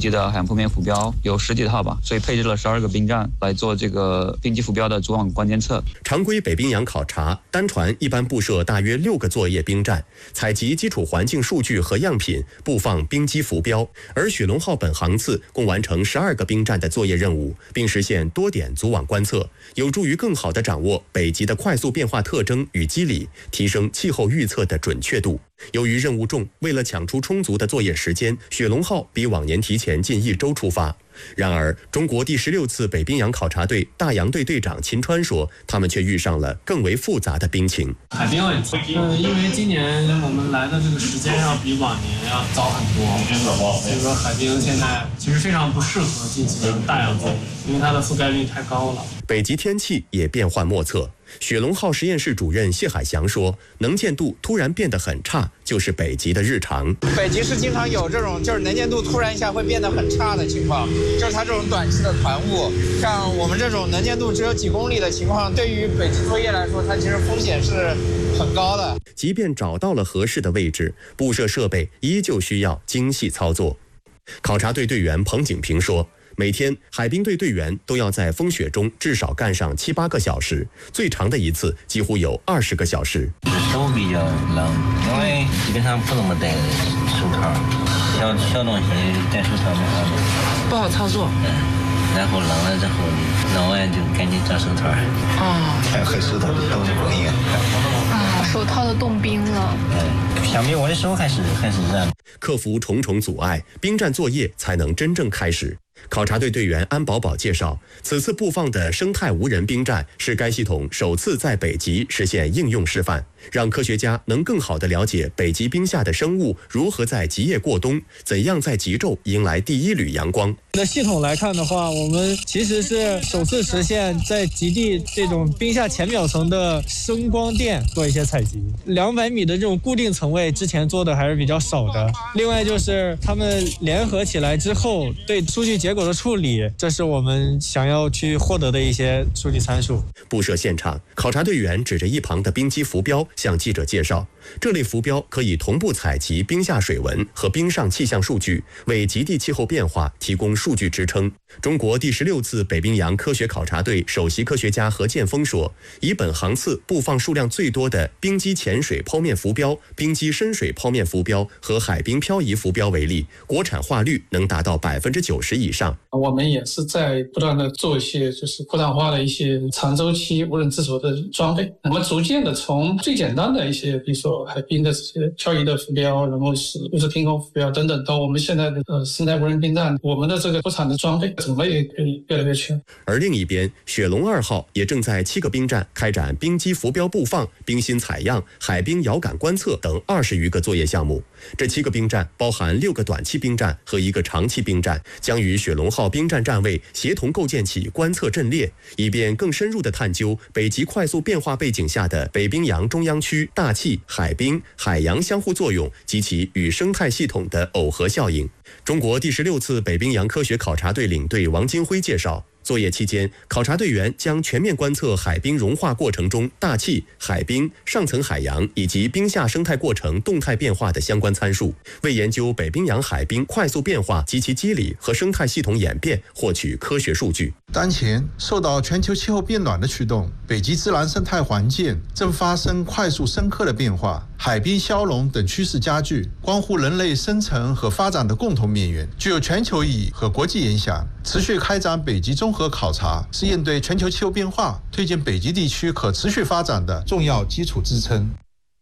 级的海洋铺面浮标，有10几套吧，所以配置了12个兵站来做这个冰级浮标的主网关监测。 常规北冰洋考察，单船一般布设大约6个作业兵站，采集基础环境数据和样品，布放冰基浮标。而雪龙号本航次共完成12个兵站的作业任务，并实现多点组网观测，有助于更好地掌握北极的快速变化特征与机理，提升气候预测的准确度。由于任务重，为了抢出充足的作业时间，雪龙号比往年提前近1周出发。然而，中国第16次北冰洋考察队大洋队队长秦川说，他们却遇上了更为复杂的冰情。 海冰问题，因为今年我们来的这个时间要比往年要早很多，所以说海冰现在其实非常不适合进行大洋作业，因为它的覆盖率太高了。 北极天气也变幻莫测。雪龙号实验室主任谢海翔说，能见度突然变得很差，就是北极的日常。 北极是经常有这种就是能见度突然一下会变得很差的情况，就是它这种短期的团雾，像我们这种能见度只有几公里的情况，对于北极作业来说，它其实风险是很高的。 即便找到了合适的位置，布设设备依旧需要精细操作。考察队队员彭景平说，每天海冰队队员都要在风雪中至少干上7、8个小时，最长的一次几乎有20个小时。 手比较冷，因为基本上不怎么戴手套，小东西戴手套不好操作。 然后冷了之后，弄完就赶紧找手套。 太合适的都不容易。 手套都冻冰了。 相比我的手还是热。 克服重重阻碍，冰站作业才能真正开始。考察队队员安宝宝介绍，此次布放的生态无人冰站是该系统首次在北极实现应用示范，让科学家能更好地了解北极冰下的生物如何在极夜过冬，怎样在极昼迎来第1缕阳光。 的系统来看的话，我们其实是首次实现在极地这种冰下浅表层的声光电做一些采集。200米的这种固定层位之前做的还是比较少的。另外就是他们联合起来之后对数据结果的处理，这是我们想要去获得的一些数据参数。 布设现场，考察队员指着一旁的冰基浮标向记者介绍，这类浮标可以同步采集冰下水文和冰上气象数据，为极地气候变化提供数据支撑。中国第16次北冰洋科学考察队首席科学家何建峰说，以本航次布放数量最多的冰基浅水剖面浮标、冰基深水剖面浮标和海冰漂移浮标为例，国产化率能达到90%以上。 我们也是在不断的做一些就是国产化的一些长周期无人自主的装备。我们逐渐的从最简单的一些，比如说海冰的这些漂移的浮标，然后是物质凭空浮标等等，到我们现在的生态无人冰站，我们的这个国产的装备种类可以越来越全。 而另一边，雪龙2号也正在7个冰站开展冰基浮标布放、冰芯采样、海冰遥感观测等20余个作业项目。这7个冰站包含6个短期冰站和1个长期冰站，将与雪龙号冰站站位协同构建起观测阵列，以便更深入地探究北极快速变化背景下的北冰洋中央区大气、海冰、海洋相互作用及其与生态系统的耦合效应。中国第16次北冰洋科学考察队领队王金辉介绍，作业期间，考察队员将全面观测海冰融化过程中大气、海冰、上层海洋以及冰下生态过程动态变化的相关参数，为研究北冰洋海冰快速变化及其机理和生态系统演变获取科学数据。 当前受到全球气候变暖的驱动，北极自然生态环境正发生快速深刻的变化，海冰消融等趋势加剧，关乎人类生存和发展的共同命运，具有全球意义和国际影响。持续开展北极综合考察，是应对全球气候变化、推进北极地区可持续发展的重要基础支撑。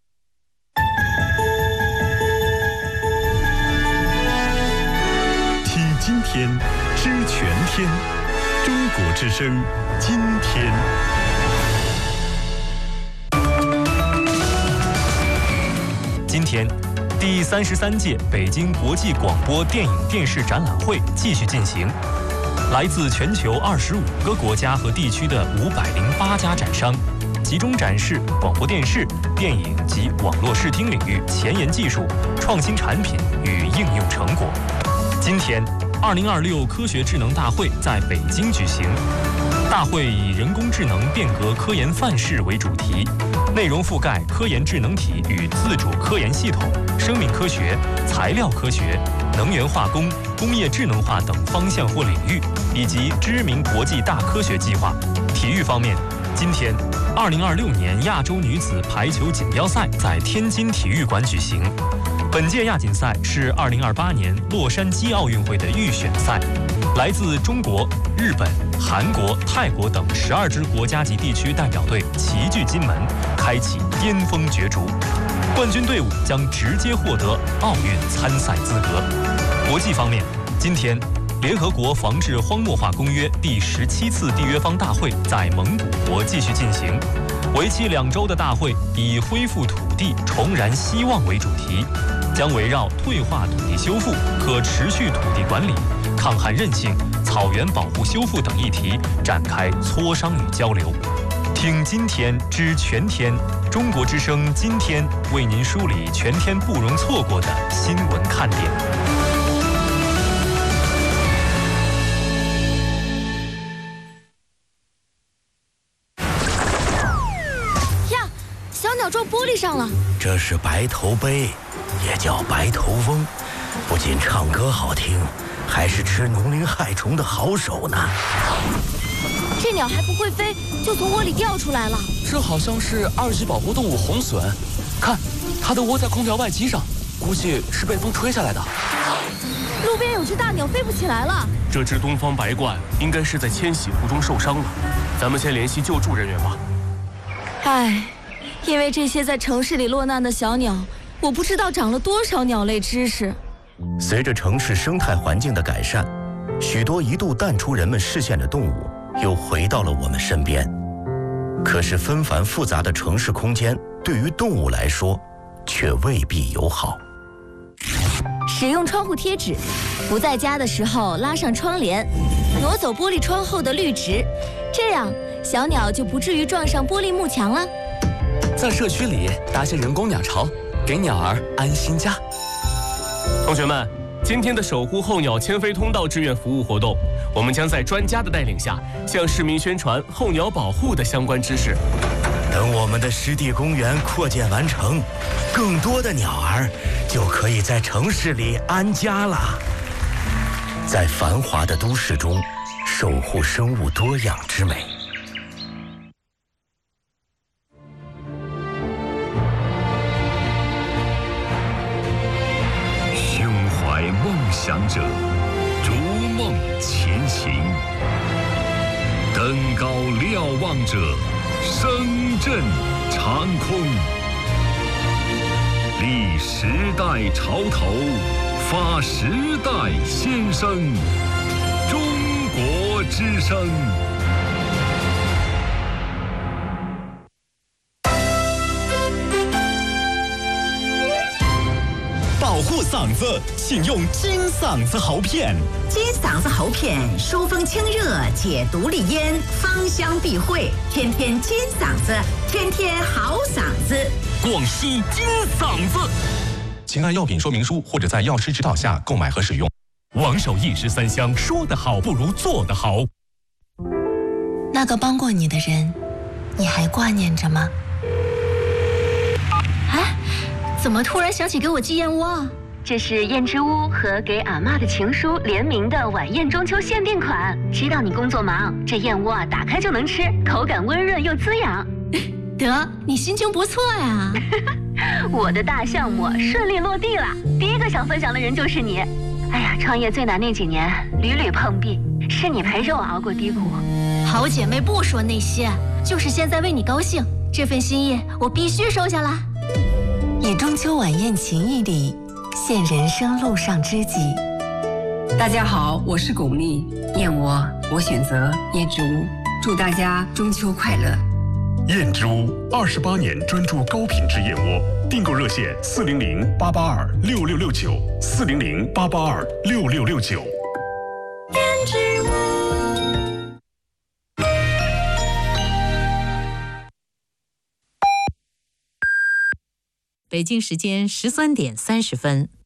听今天，知全天，中国之声，今天。今天，第33届北京国际广播电影电视展览会继续进行。来自全球25个国家和地区的508家展商，集中展示广播电视、电影及网络视听领域前沿技术、创新产品与应用成果。今天，2026科学智能大会在北京举行。大会以人工智能变革科研范式为主题，内容覆盖科研智能体与自主科研系统、生命科学、材料科学、能源化工、 工业智能化等方向或领域，以及知名国际大科学计划。体育方面，今天，2026年亚洲女子排球锦标赛在天津体育馆举行。本届亚锦赛是2028年洛杉矶奥运会的预选赛，来自中国、日本、韩国、泰国等12支国家级地区代表队齐聚金门，开启巅峰角逐。冠军队伍将直接获得奥运参赛资格。国际方面，今天，联合国防治荒漠化公约第17次缔约方大会在蒙古国继续进行。为期2周的大会以恢复土地、重燃希望为主题，将围绕退化土地修复、可持续土地管理、抗旱韧性、草原保护修复等议题展开磋商与交流。听今天知全天，中国之声今天为您梳理全天不容错过的新闻看点。 撞玻璃上了， 这是白头鹎，也叫白头翁，不仅唱歌好听，还是吃农林害虫的好手呢。 这鸟还不会飞，就从窝里掉出来了。 这好像是2级保护动物红隼，看，它的窝在空调外机上，估计是被风吹下来的。 路边有只大鸟飞不起来了。 这只东方白鹳应该是在迁徙途中受伤了，咱们先联系救助人员吧。 唉。因为这些在城市里落难的小鸟，我不知道长了多少鸟类知识。 随着城市生态环境的改善，许多一度淡出人们视线的动物又回到了我们身边。可是纷繁复杂的城市空间对于动物来说却未必友好。 使用窗户贴纸，不在家的时候拉上窗帘，挪走玻璃窗后的绿植，这样小鸟就不至于撞上玻璃幕墙了。 在社区里搭些人工鸟巢，给鸟儿安心家。 同学们，今天的守护候鸟迁飞通道志愿服务活动，我们将在专家的带领下，向市民宣传候鸟保护的相关知识。 等我们的湿地公园扩建完成，更多的鸟儿就可以在城市里安家了。在繁华的都市中，守护生物多样之美。 梦想者逐梦前行，登高瞭望者声震长空，立时代潮头，发时代先声，中国之声。 保护嗓子，请用金嗓子喉片。 金嗓子喉片疏风清热，解毒利咽，芳香避秽，天天金嗓子，天天好嗓子。 广西金嗓子，请按药品说明书或者在药师指导下购买和使用。王守义13香，说得好不如做得好。 那个帮过你的人，你还挂念着吗？ 哎，怎么突然想起给我寄燕窝啊？ 这是燕之屋和给阿嬷的情书联名的晚宴中秋限定款。知道你工作忙，这燕窝啊打开就能吃，口感温润又滋养。 得，你心情不错呀。 我的大项目顺利落地了，第一个想分享的人就是你。哎呀，创业最难那几年，屡屡碰壁，是你陪着我熬过低谷。 好姐妹不说那些，就是现在为你高兴，这份心意我必须收下来。 以中秋晚宴情谊里，现人生路上知己。 大家好，我是巩俐，燕窝我选择燕之屋，祝大家中秋快乐。 燕之屋28年专注高品质燕窝，订购热线400-882-6669，400-882-6669。 燕之屋。 北京时间13点30分。